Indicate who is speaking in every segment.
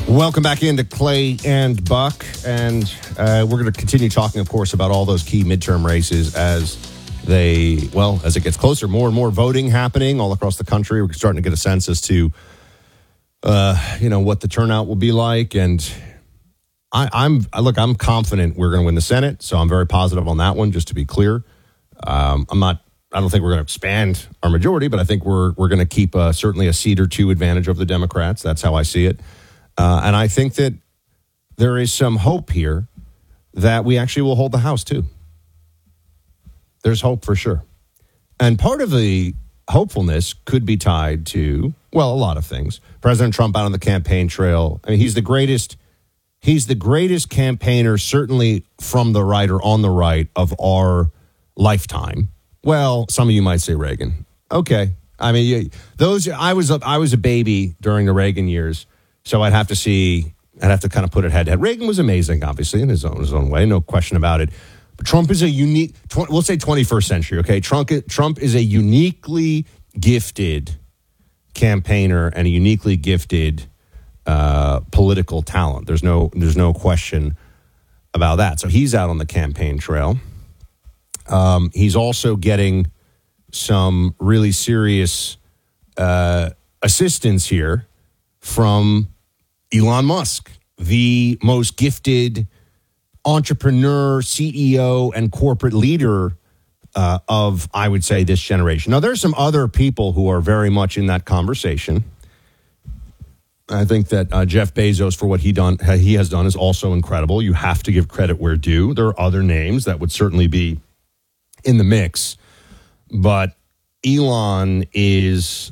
Speaker 1: Welcome back into Clay and Buck, and we're going to continue talking, of course, about all those key midterm races as it gets closer. More and more voting happening all across the country. We're starting to get a sense as to, what the turnout will be like, and I'm confident we're going to win the Senate, so I'm very positive on that one. Just to be clear, I don't think we're going to expand our majority, but I think we're going to keep certainly a seat or two advantage over the Democrats. That's how I see it. And I think that there is some hope here that we actually will hold the House, too. There's hope for sure. And part of the hopefulness could be tied to, a lot of things. President Trump out on the campaign trail. I mean, he's the greatest campaigner, certainly from the right or on the right, of our lifetime. Well, some of you might say Reagan. Okay. I mean, I was a baby during the Reagan years. So I'd have to kind of put it head to head. Reagan was amazing, obviously, in his own way, no question about it. But Trump is a unique, we'll say 21st century, okay? Trump is a uniquely gifted campaigner and a uniquely gifted political talent. There's no question about that. So he's out on the campaign trail. He's also getting some really serious assistance here from Elon Musk, the most gifted entrepreneur, CEO, and corporate leader of, I would say, this generation. Now, there's some other people who are very much in that conversation. I think that Jeff Bezos, for what he has done, is also incredible. You have to give credit where due. There are other names that would certainly be in the mix, but Elon is,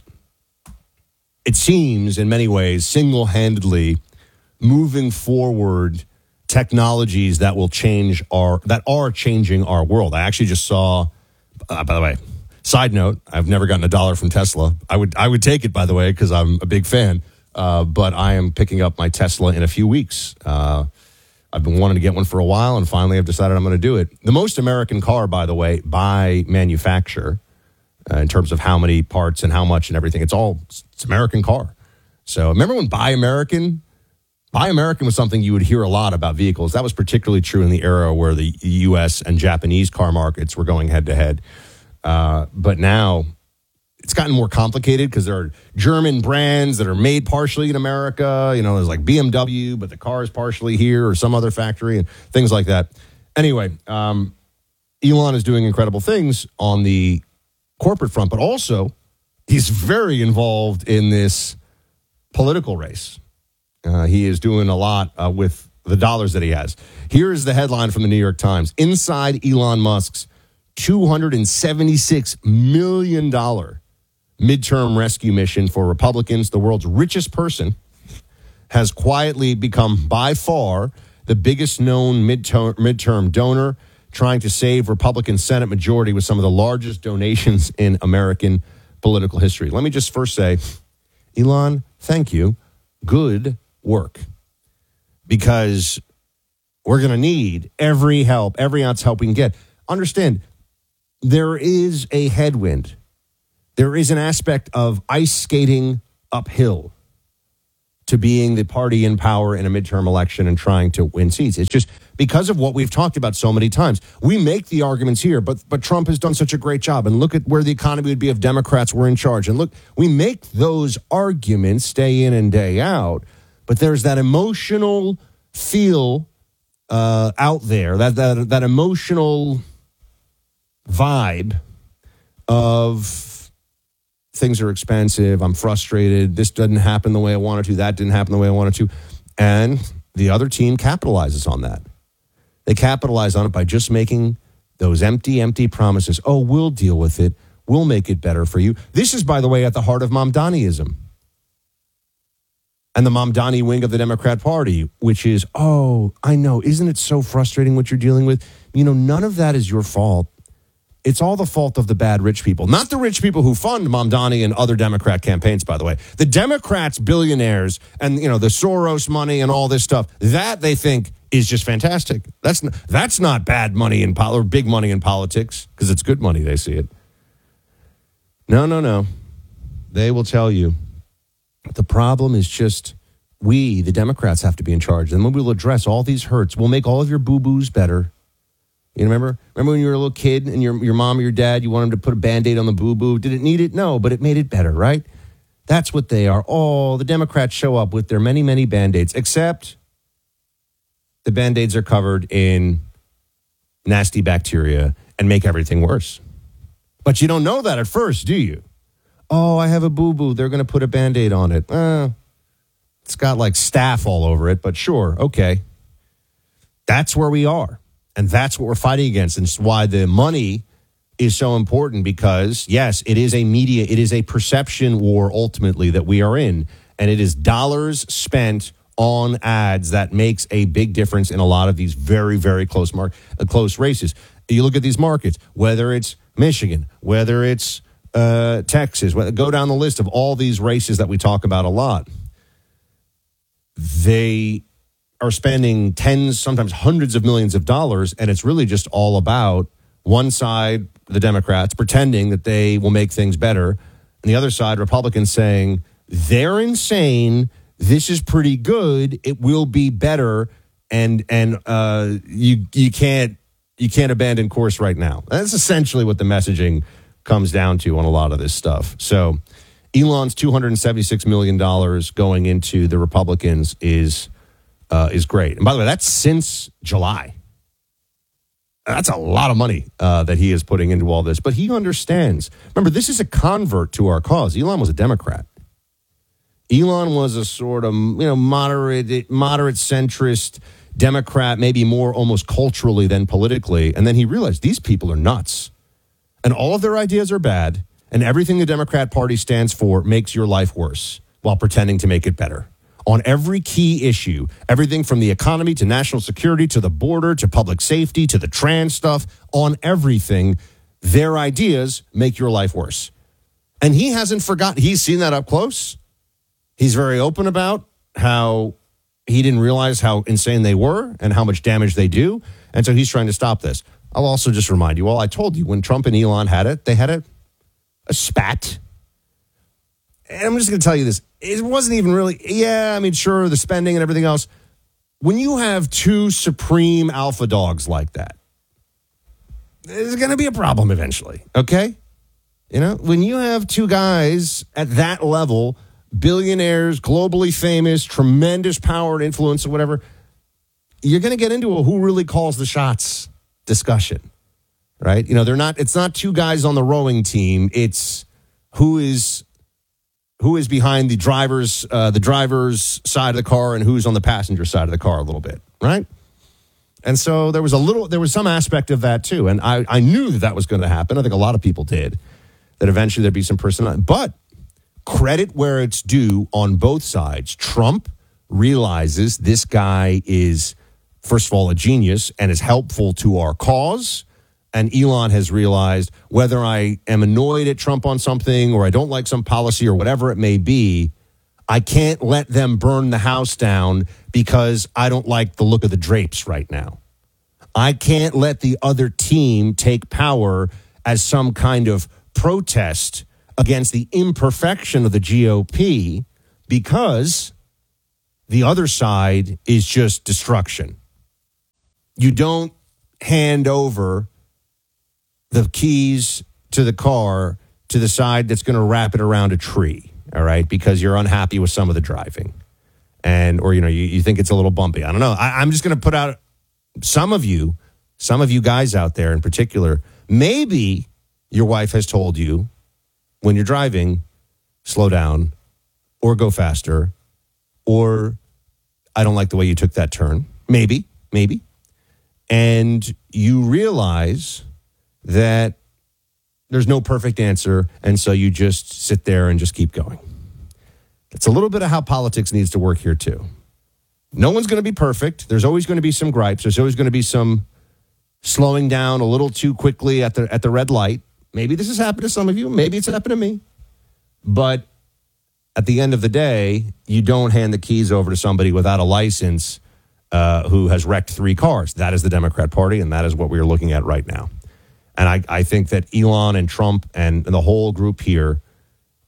Speaker 1: it seems, in many ways, single-handedly moving forward technologies that are changing our world. I actually just saw, by the way, side note, I've never gotten $1 from Tesla. I would take it, by the way, because I'm a big fan. But I am picking up my Tesla in a few weeks. I've been wanting to get one for a while, and finally I've decided I'm going to do it. The most American car, by the way, by manufacturer, in terms of how many parts and how much and everything. It's American car. So remember when Buy American was something you would hear a lot about vehicles. That was particularly true in the era where the U.S. and Japanese car markets were going head to head. But now it's gotten more complicated because there are German brands that are made partially in America. You know, there's like BMW, but the car is partially here, or some other factory and things like that. Anyway, Elon is doing incredible things on the corporate front, but also he's very involved in this political race. He is doing a lot with the dollars that he has. Here is the headline from the New York Times. Inside Elon Musk's $276 million midterm rescue mission for Republicans, the world's richest person has quietly become by far the biggest known midterm donor, trying to save Republican Senate majority with some of the largest donations in American political history. Let me just first say, Elon, thank you. Good work. Because we're going to need every ounce help we can get. Understand, there is a headwind. There is an aspect of ice skating uphill to being the party in power in a midterm election and trying to win seats. It's just because of what we've talked about so many times. We make the arguments here, but Trump has done such a great job. And look at where the economy would be if Democrats were in charge. And look, we make those arguments day in and day out, but there's that emotional feel out there, that emotional vibe of things are expensive, I'm frustrated, this doesn't happen the way I wanted to, that didn't happen the way I wanted to. And the other team capitalizes on that. They capitalize on it by just making those empty promises. Oh, we'll deal with it. We'll make it better for you. This is, by the way, at the heart of Mamdaniism and the Mamdani wing of the Democrat Party, which is, oh, I know, isn't it so frustrating what you're dealing with? You know, none of that is your fault. It's all the fault of the bad rich people, not the rich people who fund Mamdani and other Democrat campaigns, by the way. The Democrats, billionaires, and, you know, the Soros money and all this stuff, that they think is just fantastic. That's not bad money or big money in politics, because it's good money, they see it. No. They will tell you the problem is just we, the Democrats, have to be in charge. And then we'll address all these hurts. We'll make all of your boo-boos better. You remember when you were a little kid and your mom or your dad, you wanted them to put a Band-Aid on the boo-boo? Did it need it? No, but it made it better, right? That's what they are. Oh, the Democrats show up with their many, many Band-Aids, except the Band-Aids are covered in nasty bacteria and make everything worse. But you don't know that at first, do you? Oh, I have a boo-boo. They're going to put a Band-Aid on it. It's got like staph all over it, but sure, okay. That's where we are. And that's what we're fighting against. And it's why the money is so important because, yes, it is a perception war ultimately that we are in. And it is dollars spent on ads that makes a big difference in a lot of these very, very close races. You look at these markets, whether it's Michigan, whether it's Texas, go down the list of all these races that we talk about a lot. They are spending tens, sometimes hundreds of millions of dollars, and it's really just all about one side, the Democrats, pretending that they will make things better, and the other side, Republicans, saying they're insane, this is pretty good, it will be better, and you can't abandon course right now. That's essentially what the messaging comes down to on a lot of this stuff. So Elon's $276 million going into the Republicans is great. And by the way, that's since July. That's a lot of money that he is putting into all this. But he understands. Remember, this is a convert to our cause. Elon was a Democrat. Elon was a sort of moderate centrist Democrat, maybe more almost culturally than politically. And then he realized these people are nuts. And all of their ideas are bad. And everything the Democrat Party stands for makes your life worse while pretending to make it better. On every key issue, everything from the economy to national security to the border to public safety to the trans stuff, on everything, their ideas make your life worse. And he hasn't forgotten. He's seen that up close. He's very open about how he didn't realize how insane they were and how much damage they do. And so he's trying to stop this. I'll also just remind you all, I told you when Trump and Elon had it, they had a spat. And I'm just going to tell you this. It wasn't even really, sure, the spending and everything else. When you have two supreme alpha dogs like that, there's going to be a problem eventually, okay? When you have two guys at that level, billionaires, globally famous, tremendous power and influence or whatever, you're going to get into a who really calls the shots discussion, right? It's not two guys on the rowing team. It's who is behind the driver's side of the car and who's on the passenger side of the car a little bit, right? And so there was some aspect of that too. And I knew that was going to happen. I think a lot of people did, that eventually there'd be some personality. But credit where it's due on both sides. Trump realizes this guy is, first of all, a genius and is helpful to our cause. And Elon has realized whether I am annoyed at Trump on something or I don't like some policy or whatever it may be, I can't let them burn the house down because I don't like the look of the drapes right now. I can't let the other team take power as some kind of protest against the imperfection of the GOP because the other side is just destruction. You don't hand over the keys to the car to the side that's going to wrap it around a tree, all right, because you're unhappy with some of the driving. Or you think it's a little bumpy. I don't know. I'm just going to put out some of you guys out there in particular, maybe your wife has told you when you're driving, slow down or go faster, or I don't like the way you took that turn. Maybe. And you realize that there's no perfect answer, and so you just sit there and just keep going. It's a little bit of how politics needs to work here, too. No one's going to be perfect. There's always going to be some gripes. There's always going to be some slowing down a little too quickly at the red light. Maybe this has happened to some of you. Maybe it's happened to me. But at the end of the day, you don't hand the keys over to somebody without a license who has wrecked 3 cars. That is the Democrat Party, and that is what we are looking at right now. And I think that Elon and Trump and the whole group here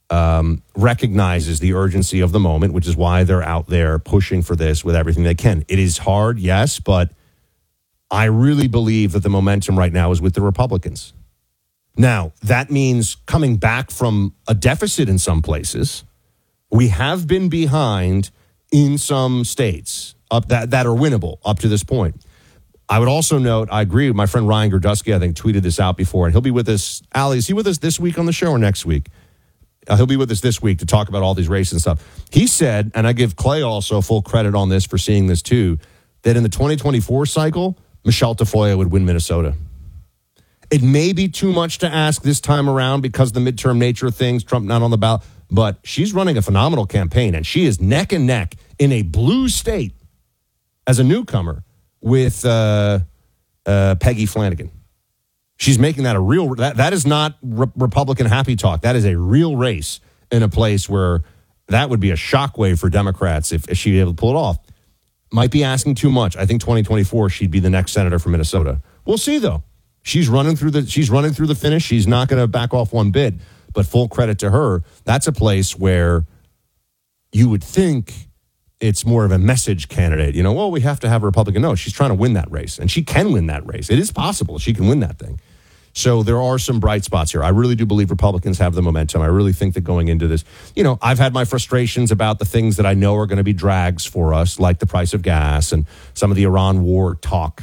Speaker 1: recognizes the urgency of the moment, which is why they're out there pushing for this with everything they can. It is hard, yes, but I really believe that the momentum right now is with the Republicans. Now, that means coming back from a deficit in some places. We have been behind in some states that are winnable up to this point. I would also note, I agree with my friend Ryan Gerdusky, I think tweeted this out before, and he'll be with us. Allie, is he with us this week on the show or next week? He'll be with us this week to talk about all these races and stuff. He said, and I give Clay also full credit on this for seeing this too, that in the 2024 cycle, Michelle Tafoya would win Minnesota. It may be too much to ask this time around because of the midterm nature of things, Trump not on the ballot, but she's running a phenomenal campaign, and she is neck and neck in a blue state as a newcomer with Peggy Flanagan. She's making that a real, that is not Republican happy talk. That is a real race in a place where that would be a shockwave for Democrats if she'd be able to pull it off. Might be asking too much. I think 2024 she'd be the next senator from Minnesota. We'll see though. She's running through the finish. She's not going to back off one bit, but full credit to her. That's a place where you would think it's more of a message candidate. You know, well, we have to have a Republican. No, she's trying to win that race, and she can win that race. It is possible. She can win that thing. So there are some bright spots here. I really do believe Republicans have the momentum. I really think that going into this, you know, I've had my frustrations about the things that I know are going to be drags for us, like the price of gas and some of the Iran war talk.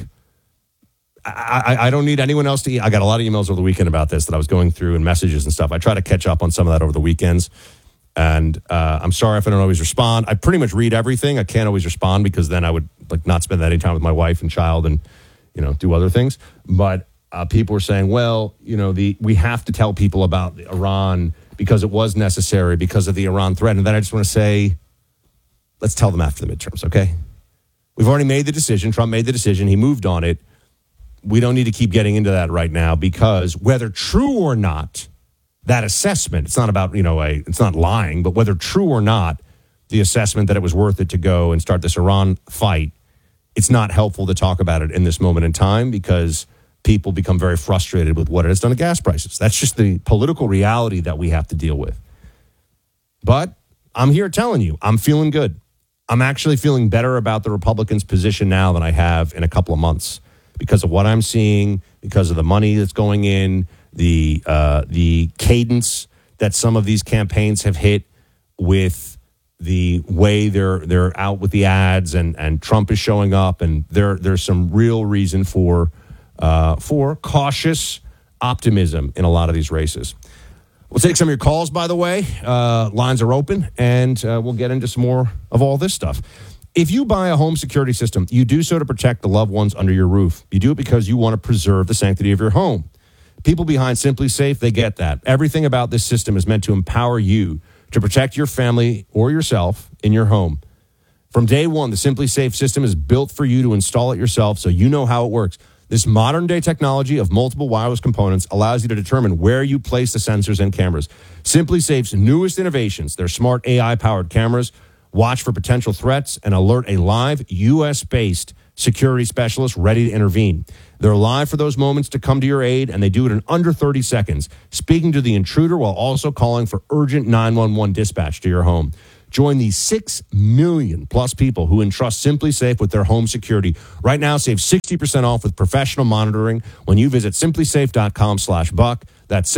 Speaker 1: I don't need anyone else to. I got a lot of emails over the weekend about this that I was going through and messages and stuff. I try to catch up on some of that over the weekends. And I'm sorry if I don't always respond. I pretty much read everything. I can't always respond because then I would like not spend that any time with my wife and child and, you know, do other things. But people were saying, well, you know, we have to tell people about Iran because it was necessary because of the Iran threat. And then I just want to say, let's tell them after the midterms, okay? We've already made the decision. Trump made the decision. He moved on it. We don't need to keep getting into that right now because whether true or not, that assessment, it's not about, you know, it's not lying, but whether true or not, the assessment that it was worth it to go and start this Iran fight, it's not helpful to talk about it in this moment in time because people become very frustrated with what it has done to gas prices. That's just the political reality that we have to deal with. But I'm here telling you, I'm feeling good. I'm actually feeling better about the Republicans' position now than I have in a couple of months because of what I'm seeing, because of the money that's going in, the cadence that some of these campaigns have hit with the way they're out with the ads and Trump is showing up, and there's some real reason for cautious optimism in a lot of these races. We'll take some of your calls, by the way. Lines are open, and we'll get into some more of all this stuff. If you buy a home security system, you do so to protect the loved ones under your roof. You do it because you want to preserve the sanctity of your home. People behind Simply Safe, they get that. Everything about this system is meant to empower you to protect your family or yourself in your home. From day one, the Simply Safe system is built for you to install it yourself so you know how it works. This modern-day technology of multiple wireless components allows you to determine where you place the sensors and cameras. Simply Safe's newest innovations, their smart AI-powered cameras, watch for potential threats and alert a live U.S.-based security specialist ready to intervene. They're live for those moments to come to your aid, and they do it in under 30 seconds, speaking to the intruder while also calling for urgent 911 dispatch to your home. Join the 6 million plus people who entrust Simply Safe with their home security. Right now, save 60% off with professional monitoring when you visit simplysafe.com/buck. That's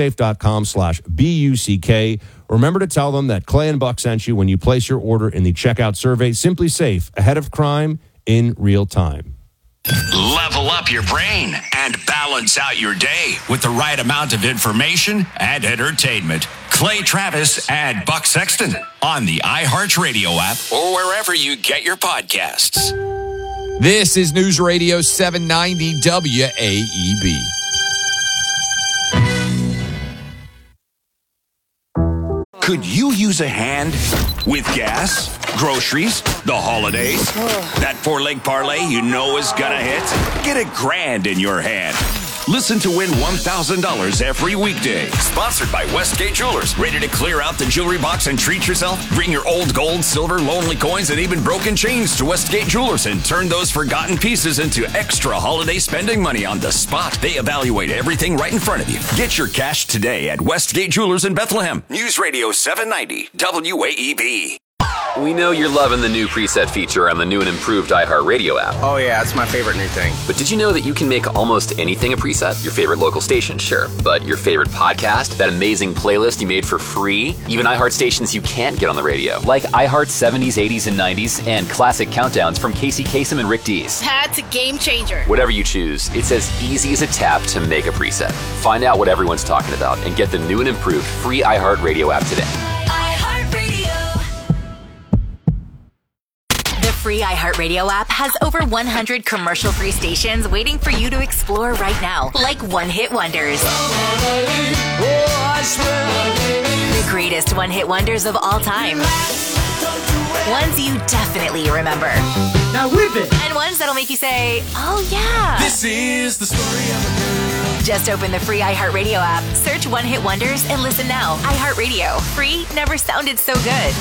Speaker 1: simplysafe.com/BUCK. Remember to tell them that Clay and Buck sent you when you place your order in the checkout survey. Simply Safe, ahead of crime in real time.
Speaker 2: Level up your brain and balance out your day with the right amount of information and entertainment. Clay Travis and Buck Sexton on the iHeartRadio app or wherever you get your podcasts.
Speaker 3: This is News Radio 790 WAEB.
Speaker 2: Could you use a hand with gas, groceries, the holidays? That 4-leg parlay you know is gonna hit? Get $1,000 in your hand. Listen to win $1,000 every weekday. Sponsored by Westgate Jewelers. Ready to clear out the jewelry box and treat yourself? Bring your old gold, silver, lonely coins, and even broken chains to Westgate Jewelers and turn those forgotten pieces into extra holiday spending money on the spot. They evaluate everything right in front of you. Get your cash today at Westgate Jewelers in Bethlehem. News Radio 790 WAEB.
Speaker 4: We know you're loving the new preset feature on the new and improved iHeartRadio app.
Speaker 5: Oh yeah, it's my favorite new thing.
Speaker 4: But did you know that you can make almost anything a preset? Your favorite local station, sure. But your favorite podcast? That amazing playlist you made for free? Even iHeart stations you can't get on the radio. Like iHeart 70s, 80s, and 90s, and classic countdowns from Casey Kasem and Rick Dees.
Speaker 6: That's a game changer.
Speaker 4: Whatever you choose, it's as easy as a tap to make a preset. Find out what everyone's talking about and get the new and improved free iHeartRadio app today.
Speaker 7: The free iHeartRadio app has over 100 commercial-free stations waiting for you to explore right now, like one-hit wonders. The greatest one-hit wonders of all time. Ones you definitely remember.
Speaker 8: Now whip it!
Speaker 7: And ones that'll make you say, oh yeah.
Speaker 8: This is the story of a girl.
Speaker 7: Just open the free iHeartRadio app, search One Hit Wonders, and listen now. iHeartRadio. Free never sounded so good.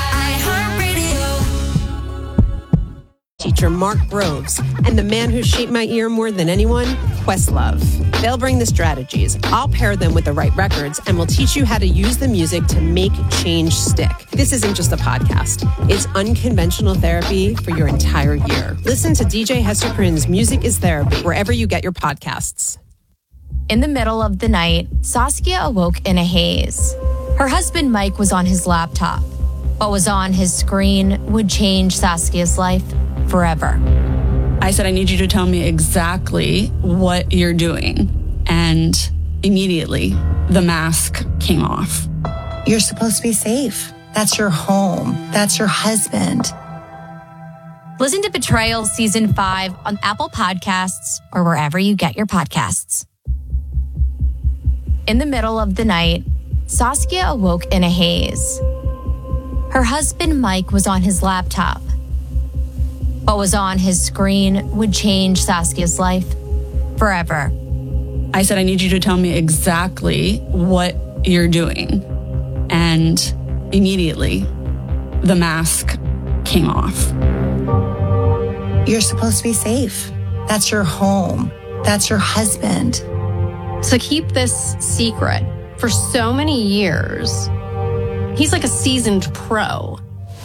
Speaker 9: Teacher Mark Groves, and the man who shaped my ear more than anyone, Questlove. They'll bring the strategies. I'll pair them with the right records, and we'll teach you how to use the music to make change stick. This isn't just a podcast. It's unconventional therapy for your entire year. Listen to DJ Hesterkrin's Music is Therapy wherever you get your podcasts.
Speaker 10: In the middle of the night, Saskia awoke in a haze. Her husband Mike was on his laptop. What was on his screen would change Saskia's life forever.
Speaker 11: I said, I need you to tell me exactly what you're doing. And immediately, the mask came off.
Speaker 12: You're supposed to be safe. That's your home. That's your husband.
Speaker 10: Listen to Betrayal Season 5 on Apple Podcasts or wherever you get your podcasts. In the middle of the night, Saskia awoke in a haze. Her husband Mike was on his laptop. What was on his screen would change Saskia's life forever.
Speaker 11: I said, I need you to tell me exactly what you're doing. And immediately, the mask came off.
Speaker 12: You're supposed to be safe. That's your home. That's your husband.
Speaker 13: To keep this secret for so many years, he's like a seasoned pro.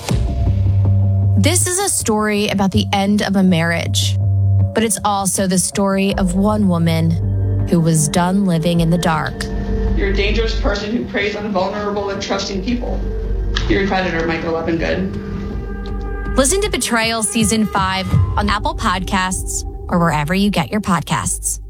Speaker 10: This is a story about the end of a marriage, but it's also the story of one woman who was done living in the dark.
Speaker 14: You're a dangerous person who preys on vulnerable and trusting people. You're a predator, Michael Levingood.
Speaker 10: Listen to Betrayal Season 5 on Apple Podcasts or wherever you get your podcasts.